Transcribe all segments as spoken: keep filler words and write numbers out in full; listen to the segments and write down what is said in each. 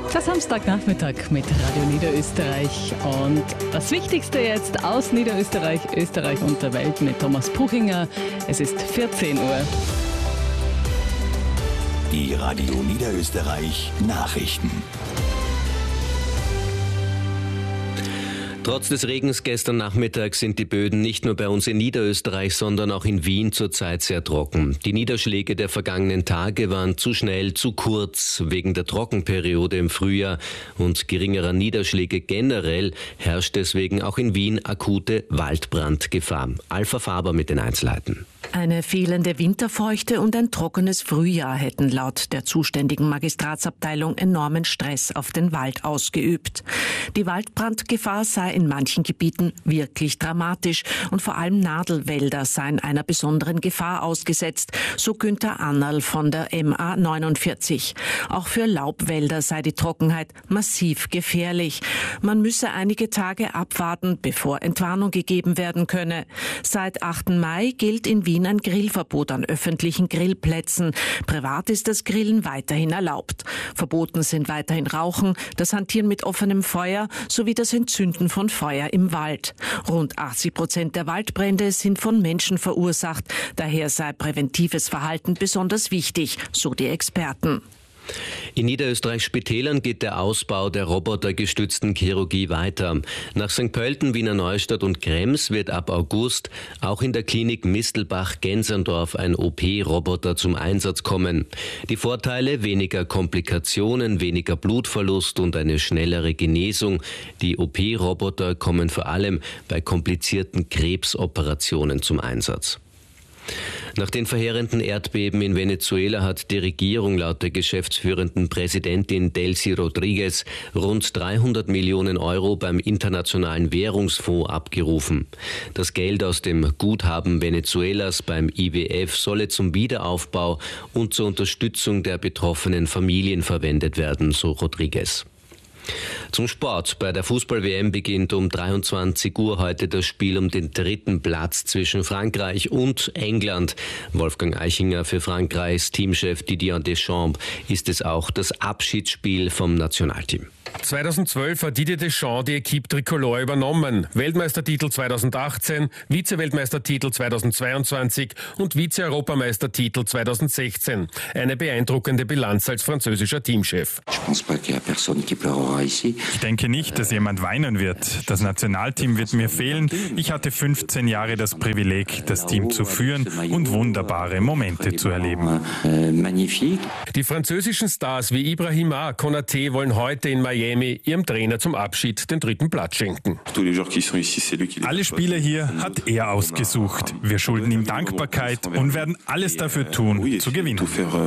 Der Samstagnachmittag mit Radio Niederösterreich und das Wichtigste jetzt aus Niederösterreich, Österreich und der Welt mit Thomas Puchinger. Es ist vierzehn Uhr. Die Radio Niederösterreich Nachrichten. Trotz des Regens gestern Nachmittag sind die Böden nicht nur bei uns in Niederösterreich, sondern auch in Wien zurzeit sehr trocken. Die Niederschläge der vergangenen Tage waren zu schnell, zu kurz. Wegen der Trockenperiode im Frühjahr und geringerer Niederschläge generell herrscht deswegen auch in Wien akute Waldbrandgefahr. Alpha Faber mit den Einzelheiten. Eine fehlende Winterfeuchte und ein trockenes Frühjahr hätten laut der zuständigen Magistratsabteilung enormen Stress auf den Wald ausgeübt. Die Waldbrandgefahr sei in manchen Gebieten wirklich dramatisch und vor allem Nadelwälder seien einer besonderen Gefahr ausgesetzt, so Günther Annerl von der M A neunundvierzig. Auch für Laubwälder sei die Trockenheit massiv gefährlich. Man müsse einige Tage abwarten, bevor Entwarnung gegeben werden könne. Seit achten Mai gilt in Wien ein Grillverbot an öffentlichen Grillplätzen. Privat ist das Grillen weiterhin erlaubt. Verboten sind weiterhin Rauchen, das Hantieren mit offenem Feuer sowie das Entzünden von Feuer im Wald. Rund achtzig Prozent der Waldbrände sind von Menschen verursacht. Daher sei präventives Verhalten besonders wichtig, so die Experten. In Niederösterreichs Spitälern geht der Ausbau der robotergestützten Chirurgie weiter. Nach Sankt Pölten, Wiener Neustadt und Krems wird ab August auch in der Klinik Mistelbach-Genserndorf ein O P-Roboter zum Einsatz kommen. Die Vorteile: weniger Komplikationen, weniger Blutverlust und eine schnellere Genesung. Die O P-Roboter kommen vor allem bei komplizierten Krebsoperationen zum Einsatz. Nach den verheerenden Erdbeben in Venezuela hat die Regierung laut der geschäftsführenden Präsidentin Delcy Rodriguez rund dreihundert Millionen Euro beim Internationalen Währungsfonds abgerufen. Das Geld aus dem Guthaben Venezuelas beim I W F solle zum Wiederaufbau und zur Unterstützung der betroffenen Familien verwendet werden, so Rodriguez. Zum Sport. Bei der Fußball-W M beginnt um dreiundzwanzig Uhr heute das Spiel um den dritten Platz zwischen Frankreich und England. Wolfgang Eichinger, für Frankreichs Teamchef Didier Deschamps ist es auch das Abschiedsspiel vom Nationalteam. zweitausendzwölf hat Didier Deschamps die Equipe Tricolore übernommen. Weltmeistertitel zweitausendachtzehn, Vize-Weltmeistertitel zweitausendzweiundzwanzig und Vize-Europameistertitel zweitausendsechzehn. Eine beeindruckende Bilanz als französischer Teamchef. Ich denke nicht, dass jemand weinen wird. Das Nationalteam wird mir fehlen. Ich hatte fünfzehn Jahre das Privileg, das Team zu führen und wunderbare Momente zu erleben. Die französischen Stars wie Ibrahima, Konaté wollen heute in Miami ihrem Trainer zum Abschied den dritten Platz schenken. Alle Spieler hier hat er ausgesucht. Wir schulden ihm Dankbarkeit und werden alles dafür tun, zu gewinnen.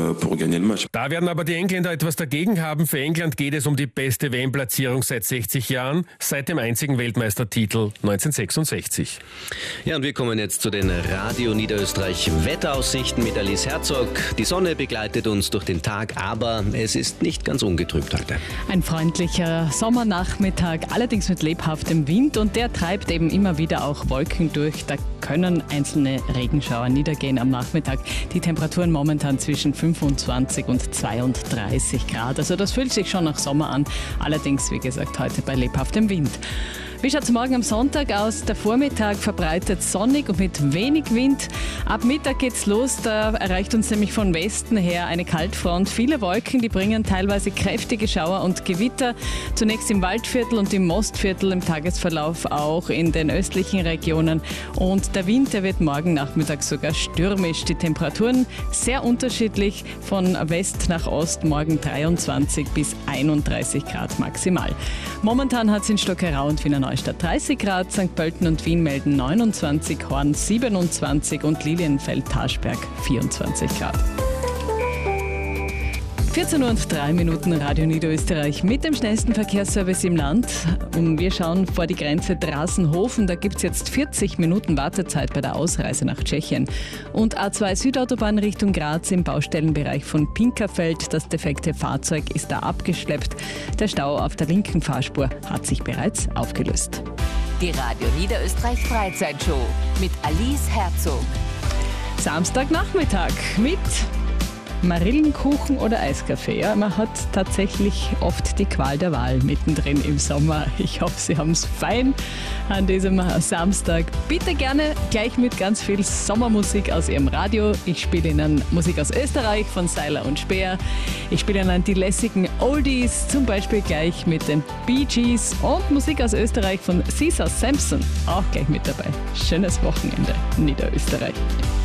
Da werden aber die Engländer etwas dagegen haben. Für England geht es um die beste W M-Platzierung seit sechzig Jahren, seit dem einzigen Weltmeistertitel neunzehnhundertsechsundsechzig. Ja, und wir kommen jetzt zu den Radio Niederösterreich Wetteraussichten mit Alice Herzog. Die Sonne begleitet uns durch den Tag, aber es ist nicht ganz ungetrübt heute. Ein freundlicher Sommernachmittag, allerdings mit lebhaftem Wind, und der treibt eben immer wieder auch Wolken durch. Da können einzelne Regenschauer niedergehen am Nachmittag. Die Temperaturen momentan zwischen fünfundzwanzig und zweiunddreißig Grad. Also das fühlt sich schon nach Sommer an. Allerdings, wie gesagt, heute bei lebhaftem Wind. Wie schaut es morgen am Sonntag aus? Der Vormittag verbreitet sonnig und mit wenig Wind. Ab Mittag geht's los, da erreicht uns nämlich von Westen her eine Kaltfront. Viele Wolken, die bringen teilweise kräftige Schauer und Gewitter. Zunächst im Waldviertel und im Mostviertel, im Tagesverlauf auch in den östlichen Regionen. Und der Wind, der wird morgen Nachmittag sogar stürmisch. Die Temperaturen sehr unterschiedlich, von West nach Ost, morgen dreiundzwanzig bis einunddreißig Grad maximal. Momentan hat es in Stockerau und Wiener Neustadt dreißig Grad, Sankt Pölten und Wien melden neunundzwanzig, Horn siebenundzwanzig und Lilienfeld-Taschberg vierundzwanzig Grad. vierzehn Uhr und drei Minuten, Radio Niederösterreich mit dem schnellsten Verkehrsservice im Land. Und wir schauen vor die Grenze Drasenhofen. Da gibt es jetzt vierzig Minuten Wartezeit bei der Ausreise nach Tschechien. Und A zwei Südautobahn Richtung Graz im Baustellenbereich von Pinkerfeld. Das defekte Fahrzeug ist da abgeschleppt. Der Stau auf der linken Fahrspur hat sich bereits aufgelöst. Die Radio Niederösterreich Freizeitshow mit Alice Herzog. Samstagnachmittag mit Marillenkuchen oder Eiskaffee? Ja, man hat tatsächlich oft die Qual der Wahl mittendrin im Sommer. Ich hoffe, Sie haben es fein an diesem Samstag. Bitte gerne gleich mit ganz viel Sommermusik aus Ihrem Radio. Ich spiele Ihnen Musik aus Österreich von Seiler und Speer. Ich spiele Ihnen die lässigen Oldies, zum Beispiel gleich mit den Bee Gees, und Musik aus Österreich von Caesar Sampson, auch gleich mit dabei. Schönes Wochenende, Niederösterreich.